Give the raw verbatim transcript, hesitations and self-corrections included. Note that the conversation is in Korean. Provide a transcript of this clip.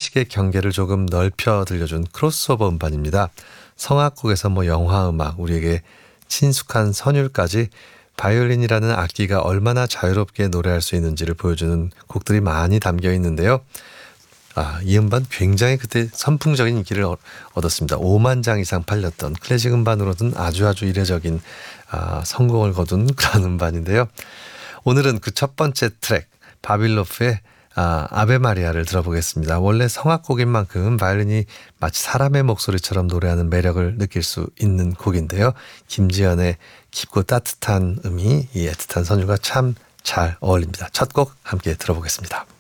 클래식의 경계를 조금 넓혀 들려준 크로스오버 음반입니다. 성악곡에서 뭐 영화음악, 우리에게 친숙한 선율까지 바이올린이라는 악기가 얼마나 자유롭게 노래할 수 있는지를 보여주는 곡들이 많이 담겨 있는데요. 아, 이 음반 굉장히 그때 선풍적인 인기를 얻었습니다. 오만 장 이상 팔렸던 클래식 음반으로는 아주 아주 이례적인 아, 성공을 거둔 그런 음반인데요. 오늘은 그 첫 번째 트랙 바빌로프의 아, 아베 마리아를 들어보겠습니다. 원래 성악곡인 만큼 바이올린이 마치 사람의 목소리처럼 노래하는 매력을 느낄 수 있는 곡인데요. 김지연의 깊고 따뜻한 음이 이 애틋한 선율과 참 잘 어울립니다. 첫 곡 함께 들어보겠습니다.